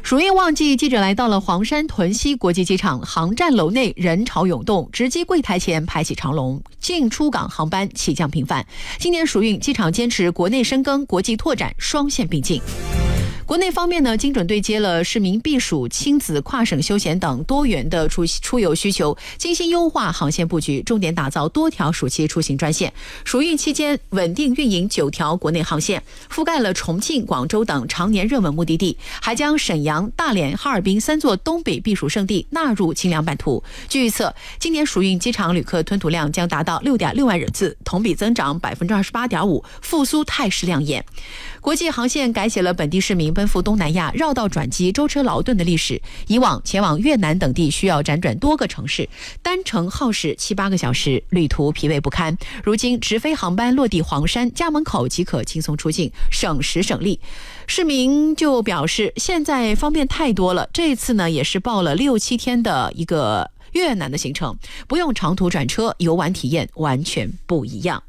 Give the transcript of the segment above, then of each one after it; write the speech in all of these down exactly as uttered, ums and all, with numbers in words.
暑运旺季，记者来到了黄山屯溪国际机场航站楼内，人潮涌动，值机柜台前排起长龙，进出港航班起降频繁。今年暑运，机场坚持国内深耕、国际拓展双线并进。国内方面呢，精准对接了市民避暑、亲子、跨省休闲等多元的出出游需求，精心优化航线布局，重点打造多条暑期出行专线。暑运期间稳定运营九条国内航线，覆盖了重庆、广州等常年热门目的地，还将沈阳、大连、哈尔滨三座东北避暑胜地纳入清凉版图。据预测，今年暑运机场旅客吞吐量将达到六点六万人次，同比增长百分之二十八点五，复苏态势亮眼。国际航线改写了本地市民奔赴东南亚绕道转机、舟车劳顿的历史。以往前往越南等地需要辗转多个城市，单程耗时七八个小时，旅途疲惫不堪。如今直飞航班落地黄山，家门口即可轻松出境，省时省力。市民就表示，现在方便太多了。这次呢，也是报了六七天的一个越南的行程，不用长途转车，游玩体验完全不一样。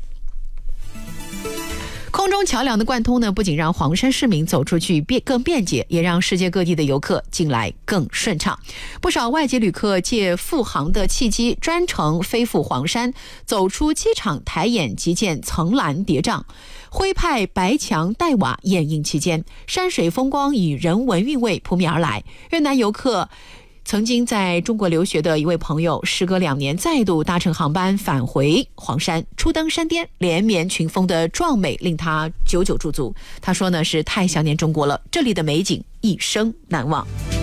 空中桥梁的贯通呢，不仅让黄山市民走出去更便捷，也让世界各地的游客进来更顺畅。不少外籍旅客借复航的契机，专程飞赴黄山，走出机场抬眼即见层峦叠嶂，徽派白墙黛瓦掩映其间，山水风光与人文韵味扑面而来。越南游客曾经在中国留学的一位朋友，时隔两年再度搭乘航班返回黄山，初登山巅，连绵群峰的壮美令他久久驻足。他说呢，是太想念中国了，这里的美景一生难忘。